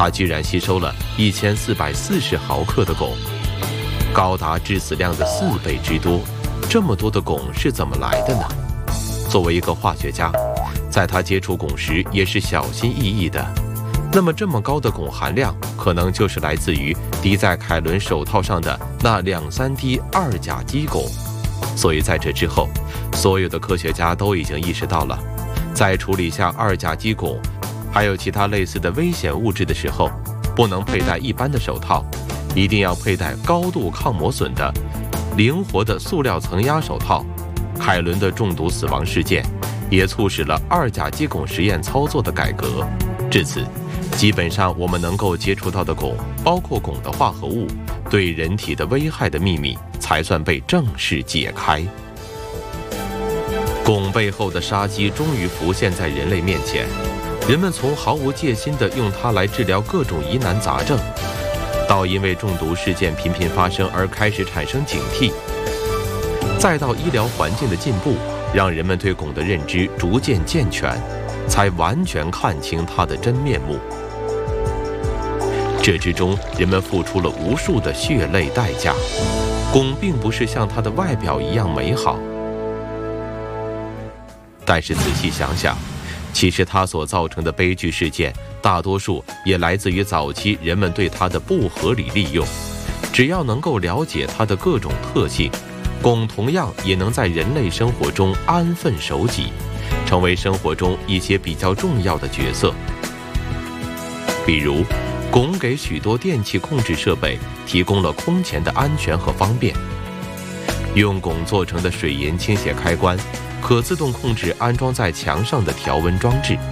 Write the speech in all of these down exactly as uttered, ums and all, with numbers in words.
它居然吸收了一千四百四十毫克的汞，高达致死量的四倍之多。这么多的汞是怎么来的呢？作为一个化学家，在他接触汞时也是小心翼翼的。那么这么高的汞含量，可能就是来自于滴在凯伦手套上的那两三滴二甲基汞。所以在这之后，所有的科学家都已经意识到了，在处理像二甲基汞还有其他类似的危险物质的时候，不能佩戴一般的手套，一定要佩戴高度抗磨损的灵活的塑料层压手套。凯伦的中毒死亡事件也促使了二甲基汞实验操作的改革。至此，基本上我们能够接触到的汞，包括汞的化合物对人体的危害的秘密，才算被正式解开。汞背后的杀机终于浮现在人类面前，人们从毫无戒心地用它来治疗各种疑难杂症，到因为中毒事件频频发生而开始产生警惕，再到医疗环境的进步，让人们对汞的认知逐渐健全，才完全看清它的真面目。这之中，人们付出了无数的血泪代价。汞并不是像它的外表一样美好，但是仔细想想，其实它所造成的悲剧事件，大多数也来自于早期人们对它的不合理利用。只要能够了解它的各种特性，汞同样也能在人类生活中安分守己，成为生活中一些比较重要的角色。比如，汞给许多电气控制设备提供了空前的安全和方便。用汞做成的水银倾斜开关，可自动控制安装在墙上的调温装置。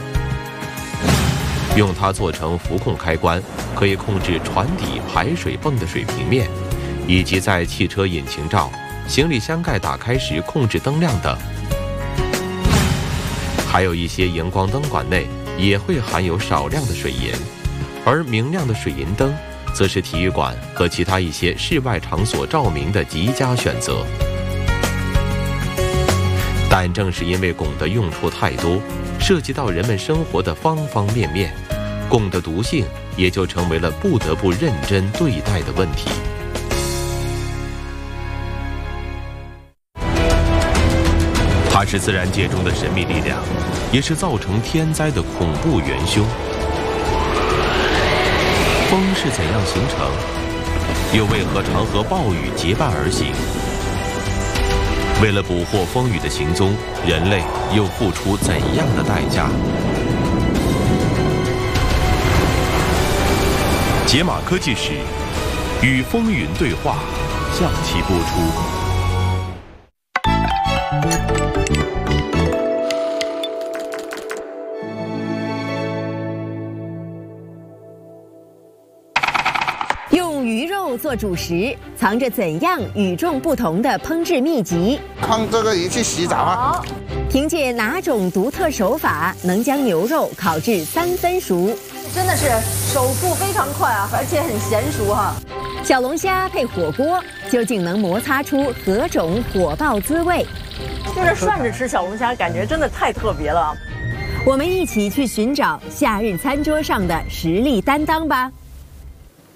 用它做成浮控开关，可以控制船底排水泵的水平面，以及在汽车引擎罩、行李箱盖打开时控制灯亮等。还有一些荧光灯管内也会含有少量的水银，而明亮的水银灯则是体育馆和其他一些室外场所照明的极佳选择。但正是因为汞的用处太多，涉及到人们生活的方方面面，汞的毒性也就成为了不得不认真对待的问题。它是自然界中的神秘力量，也是造成天灾的恐怖元凶。风是怎样形成？又为何常和暴雨结伴而行？为了捕获风雨的行踪，人类又付出怎样的代价？解码科技史，与风云对话，下期播出。 做主食藏着怎样与众不同的烹制秘籍？ 看这个仪器洗澡啊！ 凭借哪种独特手法能将牛肉烤至三分熟？ 真的是手速非常快啊，而且很娴熟哈。 小龙虾配火锅究竟能摩擦出何种火爆滋味？ 就是涮着吃小龙虾，感觉真的太特别了。 我们一起去寻找夏日餐桌上的实力担当吧。